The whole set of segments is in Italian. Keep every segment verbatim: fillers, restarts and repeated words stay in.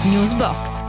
Newsbox.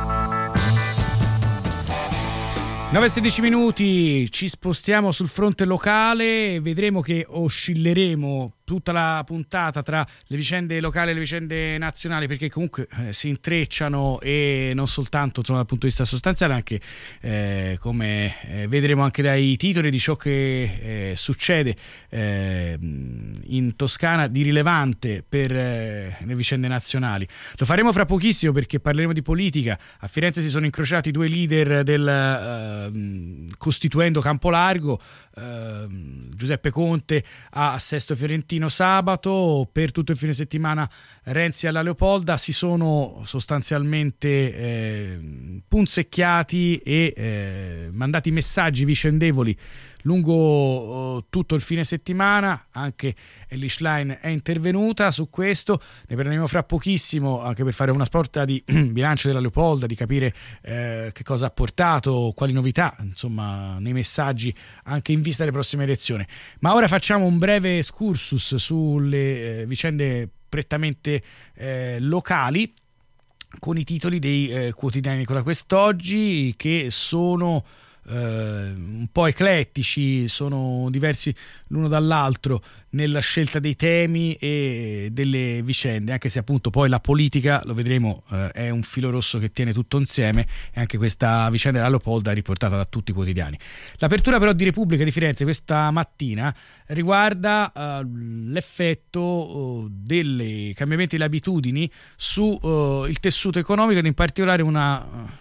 nove e sedici minuti, ci spostiamo sul fronte locale, vedremo che oscilleremo tutta la puntata tra le vicende locali e le vicende nazionali, perché comunque eh, si intrecciano, e non soltanto insomma, dal punto di vista sostanziale, anche eh, come eh, vedremo anche dai titoli di ciò che eh, succede eh, in Toscana di rilevante per eh, le vicende nazionali. Lo faremo fra pochissimo, perché parleremo di politica. A Firenze si sono incrociati due leader del eh, costituendo Campolargo, eh, Giuseppe Conte a Sesto Fiorentino sabato. Per tutto il fine settimana Renzi alla Leopolda si sono sostanzialmente eh, punzecchiati e eh, mandati messaggi vicendevoli lungo uh, tutto il fine settimana. Anche Elly Schlein è intervenuta su questo, ne parleremo fra pochissimo, anche per fare una sorta di bilancio della Leopolda, di capire eh, che cosa ha portato, quali novità insomma nei messaggi, anche in vista delle prossime elezioni. Ma ora facciamo un breve excursus sulle eh, vicende prettamente eh, locali, con i titoli dei eh, quotidiani Nicola quest'oggi, che sono Uh, un po' eclettici, sono diversi l'uno dall'altro nella scelta dei temi e delle vicende, anche se appunto poi la politica, lo vedremo, uh, è un filo rosso che tiene tutto insieme, e anche questa vicenda della Leopolda è riportata da tutti i quotidiani. L'apertura però di Repubblica di Firenze questa mattina riguarda uh, l'effetto uh, dei cambiamenti delle abitudini su uh, il tessuto economico, ed in particolare una uh,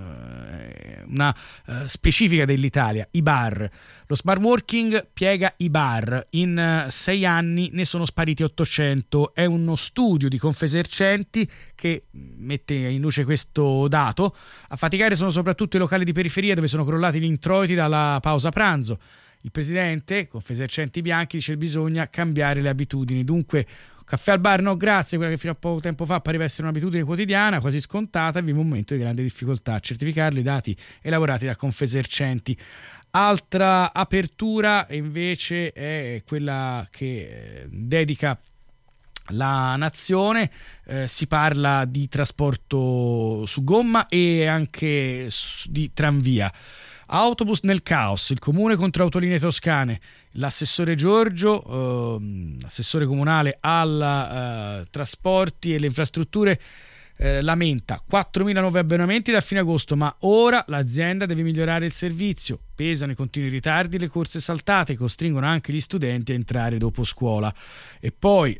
una uh, specifica dell'Italia, i bar. Lo smart working piega i bar, in uh, sei anni ne sono spariti ottocento. È uno studio di Confesercenti che mette in luce questo dato. A faticare sono soprattutto i locali di periferia, dove sono crollati gli introiti dalla pausa pranzo. Il presidente Confesercenti Bianchi dice che bisogna cambiare le abitudini, dunque caffè al bar no grazie, quella che fino a poco tempo fa pareva essere un'abitudine quotidiana, quasi scontata, vive un momento di grande difficoltà a certificarli i dati elaborati da Confesercenti. Altra apertura invece è quella che dedica La Nazione, eh, si parla di trasporto su gomma e anche di tranvia. Autobus nel caos, il comune contro autolinee toscane. L'assessore Giorgio, eh, assessore comunale alla eh, trasporti e le infrastrutture, eh, lamenta quattromila nuovi abbonamenti da fine agosto, ma ora l'azienda deve migliorare il servizio. Pesano i continui ritardi, le corse saltate, costringono anche gli studenti a entrare dopo scuola. E poi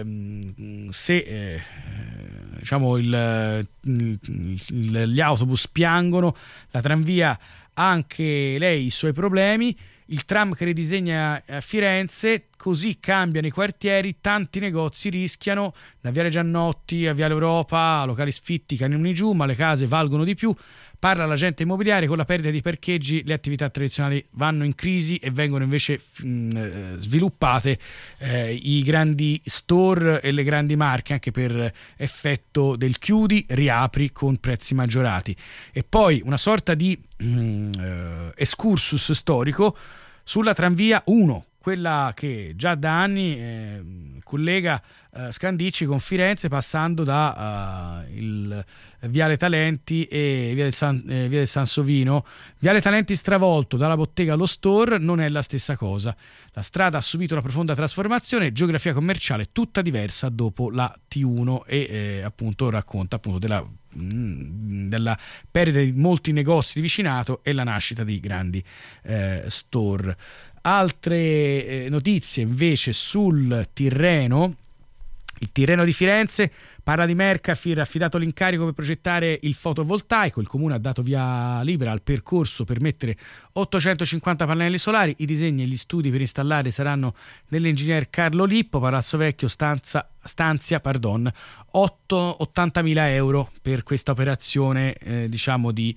ehm, se eh, diciamo il, il, il, gli autobus piangono, la tranvia anche lei i suoi problemi. Il tram che ridisegna a Firenze, così cambiano i quartieri, tanti negozi rischiano, da Viale Giannotti a Viale Europa, locali sfitti, canoni giù, ma le case valgono di più. Parla l'agente immobiliare, con la perdita di parcheggi le attività tradizionali vanno in crisi e vengono invece mh, sviluppate eh, i grandi store e le grandi marche, anche per effetto del chiudi, riapri con prezzi maggiorati. E poi una sorta di mh, eh, excursus storico sulla tranvia uno, quella che già da anni eh, collega eh, Scandicci con Firenze, passando da uh, il Viale Talenti e Via del, San, eh, Via del Sansovino. Viale Talenti stravolto, dalla bottega allo store non è la stessa cosa. La strada ha subito una profonda trasformazione, geografia commerciale tutta diversa dopo la T uno, e eh, appunto racconta appunto della della perdita di molti negozi di vicinato e la nascita di grandi eh, store. Altre eh, notizie invece sul Tirreno. Il Tirreno di Firenze parla di Mercafir, ha affidato l'incarico per progettare il fotovoltaico. Il comune ha dato via libera al percorso per mettere ottocentocinquanta pannelli solari. I disegni e gli studi per installare saranno dell'ingegner Carlo Lippo. Palazzo Vecchio stanza, stanzia pardon, ottantamila euro per questa operazione eh, diciamo di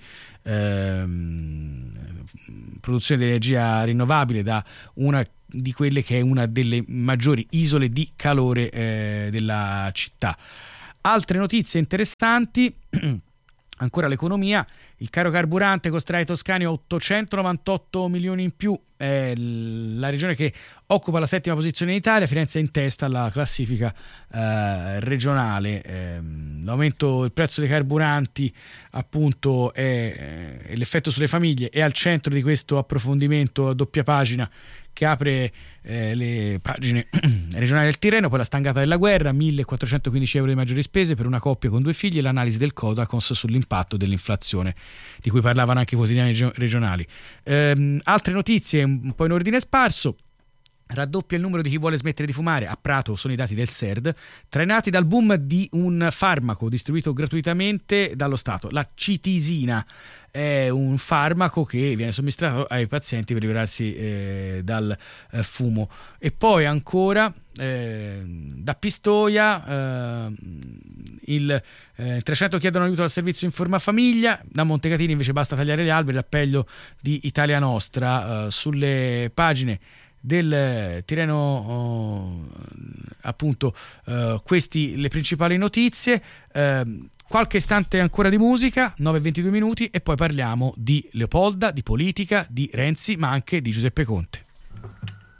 ehm, produzione di energia rinnovabile da una di quelle che è una delle maggiori isole di calore eh, della città. Altre notizie interessanti, ancora l'economia. Il caro carburante costerà ai toscani ottocentonovantotto milioni in più, è la regione che occupa la settima posizione in Italia. Firenze è in testa alla classifica eh, regionale. Eh, l'aumento del prezzo dei carburanti appunto è, è l'effetto sulle famiglie è al centro di questo approfondimento a doppia pagina che apre eh, le pagine regionali del Tirreno. Poi la stangata della guerra, millequattrocentoquindici euro di maggiori spese per una coppia con due figli e l'analisi del Codacons sull'impatto dell'inflazione di cui parlavano anche i quotidiani regionali. Ehm, altre notizie un po' in ordine sparso. Raddoppia il numero di chi vuole smettere di fumare. A Prato sono i dati del S E R D, trainati dal boom di un farmaco distribuito gratuitamente dallo Stato, la citisina. È un farmaco che viene somministrato ai pazienti per liberarsi eh, dal eh, fumo. E poi ancora eh, da Pistoia eh, il eh, trecento chiedono aiuto al servizio Informa Famiglia. Da Montecatini invece basta tagliare gli alberi, l'appello di Italia Nostra. Eh, sulle pagine del Tirreno oh, appunto uh, questi le principali notizie. Uh, qualche istante ancora di musica, nove e ventidue minuti, e poi parliamo di Leopolda, di politica, di Renzi, ma anche di Giuseppe Conte.